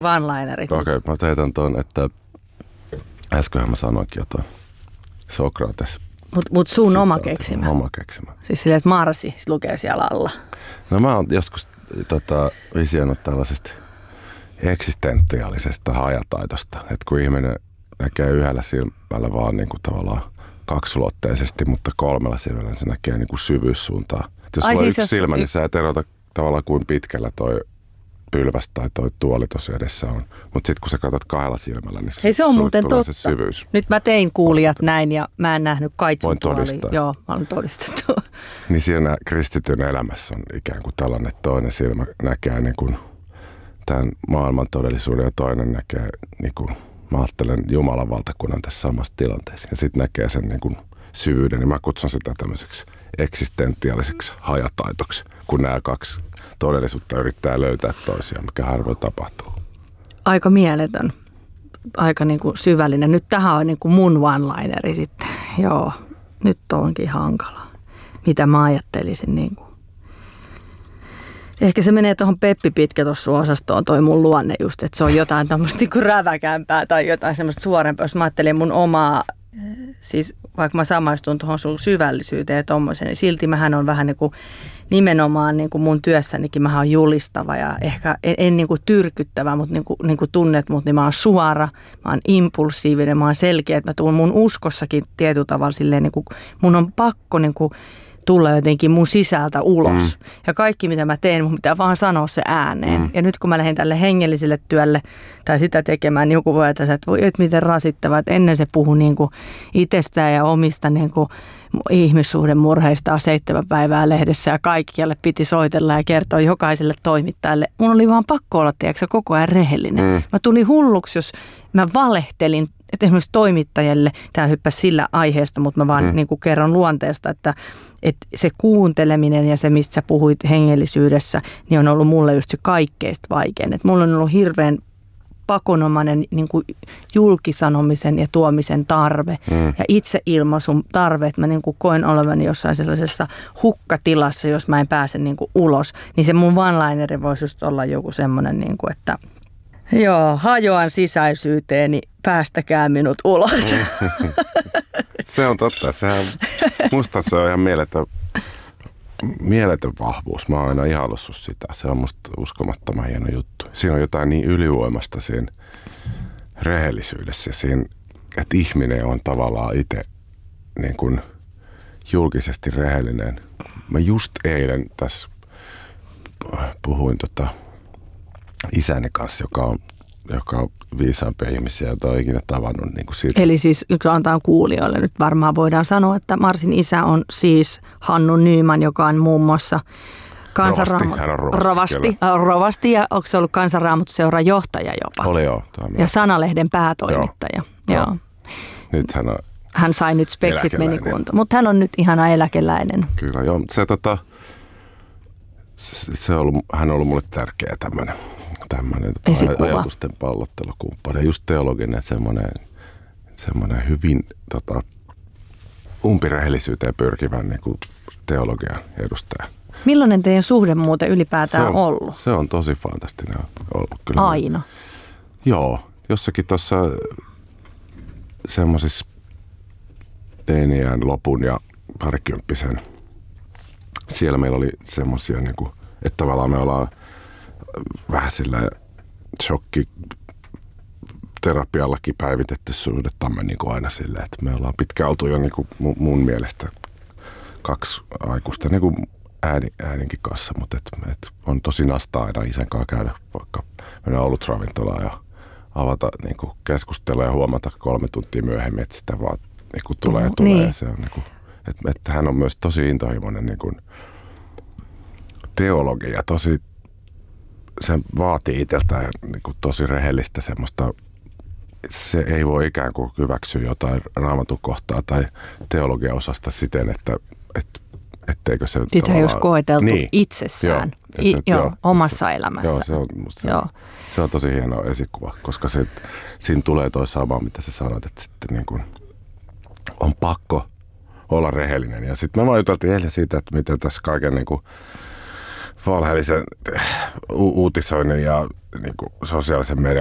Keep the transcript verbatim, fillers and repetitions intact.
One-linerit. Okei, okay, mä teetän tuon, että äskenhän mä sanoinkin jotain. Sokrates. Mutta mut sun oma keksimä. Oma keksimä. Siis silleen, että Marsi lukee siellä alla. No mä oon joskus tota, visioinut tällaisesta eksistentiaalisesta hajataitosta, että kun ihminen näkee yhdellä silmällä vaan niin kuin tavallaan kaksulotteisesti, mutta kolmella silmällä se näkee niin kuin syvyyssuuntaa. Et jos Ai sulla siis on yksi jos... silmä, niin sä et erota tavallaan kuin pitkällä toi pylväs tai toi tuoli tuossa edessä on. Mutta sitten kun sä katsot kahdella silmällä, niin Hei, se on muuten tulee totta. Se syvyys. Nyt mä tein kuulijat näin ja mä en nähnyt kaitsun Voin todistaa. Joo, mä olen todistettu. Niin siinä kristityn elämässä on ikään kuin tällainen, että toinen silmä näkee niin kuin tämän maailman todellisuuden ja toinen näkee, niin kuin, mä ajattelen Jumalan valtakunnan tässä samassa tilanteessa. Ja sitten näkee sen niin kuin syvyyden, niin mä kutsun sitä tämmöiseksi eksistentiaaliseksi hajataitoksi, kun nämä kaksi todellisuutta yrittää löytää toisiaan, mikä harvoin tapahtuu. Aika mieletön, aika niin kuin syvällinen. Nyt tähän on niin kuin mun one-lineri sitten. Joo, nyt onkin hankala. Mitä mä ajattelisin niin kuin. Ehkä se menee tuohon Peppi Pitkä tuossa osastoon, toi mun luonne just, että se on jotain tämmöistä niin kuin räväkämpää tai jotain semmoista suorempaa. Jos mä ajattelin mun omaa, siis vaikka mä samaistun tuohon sun syvällisyyteen ja tommoseen, niin silti mähän on vähän niin kuin nimenomaan niin kuin mun työssänikin mähän on julistava ja ehkä en, en niin kuin tyrkyttävä, mutta niin kuin, niin kuin tunnet mut, niin mä oon suora, mä oon impulsiivinen, mä oon selkeä, että mä tuun mun uskossakin tietyllä tavalla silleen, niin kuin, mun on pakko niin kuin tulla jotenkin mun sisältä ulos. Mm. Ja kaikki, mitä mä teen, mun pitää vaan sanoa se ääneen. Mm. Ja nyt kun mä lähdin tälle hengelliselle työlle tai sitä tekemään, niin joku voi ajatella, että voi, että miten rasittavaa. Että ennen se puhui niin kuin itsestään ja omista niin kuin ihmissuhden murheistaan seitsemän päivää lehdessä ja kaikkialle piti soitella ja kertoa jokaiselle toimittajalle. Mun oli vaan pakko olla, tiedätkö, koko ajan rehellinen. Mm. Mä tulin hulluksi, jos mä valehtelin. Että esimerkiksi toimittajille, tämä hyppäsi sillä aiheesta, mutta mä vaan mm. niin kuin kerron luonteesta, että, että se kuunteleminen ja se, mistä sä puhuit hengellisyydessä, niin on ollut mulle just se kaikkeista vaikein. Että mulla on ollut hirveän pakonomainen niin kuin julkisanomisen ja tuomisen tarve mm. ja itseilmaisun tarve, että mä niin kuin koen olevani jossain sellaisessa hukkatilassa, jos mä en pääse niin kuin ulos, niin se mun one-lineri voisi just olla joku semmoinen, niin kuin, että joo, hajoan sisäisyyteeni, päästäkää minut ulos. Se on totta. Sehän, musta se on ihan mieletön, mieletön vahvuus. Mä oon aina ihaillut sitä. Se on musta uskomattoman hieno juttu. Siinä on jotain niin ylivoimasta siinä rehellisyydessä ja siinä, että ihminen on tavallaan itse niin kuin julkisesti rehellinen. Mä just eilen tässä puhuin tota isäni kanssa, joka on, joka on viisaampia ihmisiä, joita on ikinä tavannut. Niin kuin siitä. Eli siis antaa kuulijoille nyt varmaan voidaan sanoa, että Marsin isä on siis Hannu Nyman, joka on muun muassa kansanraam... rovasti, rovasti, rovasti, rovasti ja onko se ollut Kansanraamattoseuran johtaja jopa? Oli joo. Ja Sanalehden päätoimittaja. Joo. Joo. Nyt hän on Hän sai nyt speksit meni kuntoon, mutta hän on nyt ihana eläkeläinen. Kyllä joo, se, tota, se, se on ollut, hän on ollut mulle tärkeä tämmöinen. Tämmöinen ajatusten pallottelukumppani. Ja just teologinen semmoinen, semmoinen hyvin tota, umpirehellisyyteen pyrkivän niin kuin teologian edustaja. Millainen teidän suhde muuten ylipäätään on ollut? Se on tosi fantastinen ollut. Kyllä Aina? Me, joo. Jossakin tuossa semmoisissa teiniään lopun ja parikymppisen. Siellä meillä oli semmoisia, niin kuin, että tavallaan me ollaan vähän sillä shokki terapiallakin päivitetty suhdettamme niin kuin aina silleen, että me ollaan pitkään oltu jo niin kuin mun mielestä kaksi aikuista niin kuin ääni, ääninkin kanssa, mutta et, et on tosi nastaa aina isän kanssa käydä vaikka mennä olutravintolaan ja avata niin kuin keskustelua ja huomata kolme tuntia myöhemmin, että sitä vaan niin kuin tulee ja tulee. Niin. Se on, niin kuin, että, että hän on myös tosi intohimoinen niin kuin teologi ja tosi se vaatii itseltään niin kuin tosi rehellistä semmoista, se ei voi ikään kuin hyväksyä jotain raamatun kohtaa tai teologiaosasta siten, että et, etteikö se sitä ei olisi koeteltu niin. itsessään, joo, I, se, joo, joo, omassa se, elämässä. Joo, se on, se, joo. se on tosi hieno esikuva, koska se, siinä tulee toi sama, mitä sä sanoit, että sitten niin kuin on pakko olla rehellinen. Ja sitten me vaan juteltiin eilen siitä, että miten tässä kaiken niin kuin valheellisen u- uutisoinnin ja niin kuin sosiaalisen median